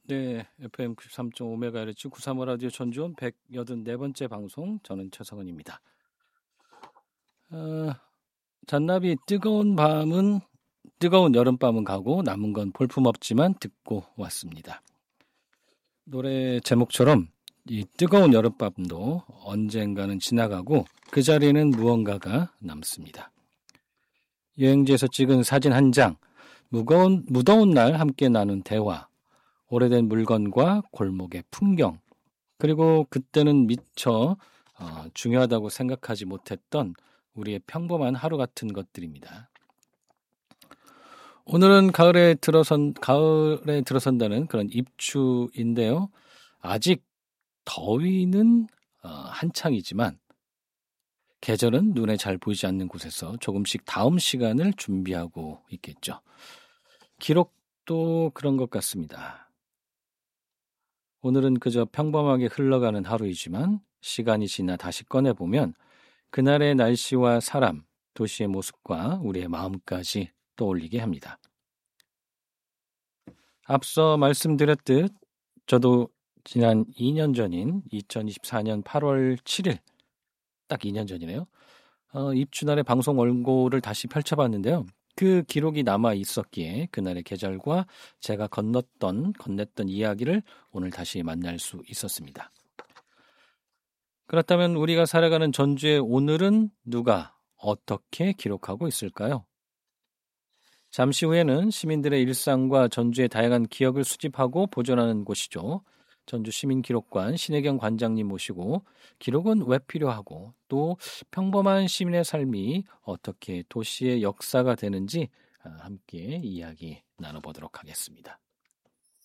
네, FM 93.5MHz 935 라디오 전주원 184번째 방송, 저는 최성은입니다. 잔나비 뜨거운 여름밤은 가고 남은 건 볼품없지만 듣고 왔습니다. 노래 제목처럼 이 뜨거운 여름밤도 언젠가는 지나가고 그 자리에는 무언가가 남습니다. 여행지에서 찍은 사진 한 장, 무더운 날 함께 나눈 대화, 오래된 물건과 골목의 풍경, 그리고 그때는 미처 중요하다고 생각하지 못했던 우리의 평범한 하루 같은 것들입니다. 오늘은 가을에 들어선다는 그런 입추인데요. 아직 더위는 한창이지만 계절은 눈에 잘 보이지 않는 곳에서 조금씩 다음 시간을 준비하고 있겠죠. 기록도 그런 것 같습니다. 오늘은 그저 평범하게 흘러가는 하루이지만 시간이 지나 다시 꺼내보면 그날의 날씨와 사람, 도시의 모습과 우리의 마음까지 떠올리게 합니다. 앞서 말씀드렸듯 저도 지난 2년 전인 2024년 8월 7일, 딱 2년 전이네요. 입추날의 방송 원고를 다시 펼쳐봤는데요. 그 기록이 남아 있었기에 그날의 계절과 제가 건넸던 이야기를 오늘 다시 만날 수 있었습니다. 그렇다면 우리가 살아가는 전주의 오늘은 누가 어떻게 기록하고 있을까요? 잠시 후에는 시민들의 일상과 전주의 다양한 기억을 수집하고 보존하는 곳이죠. 전주 시민기록관 신혜경 관장님 모시고 기록은 왜 필요하고 또 평범한 시민의 삶이 어떻게 도시의 역사가 되는지 함께 이야기 나눠보도록 하겠습니다.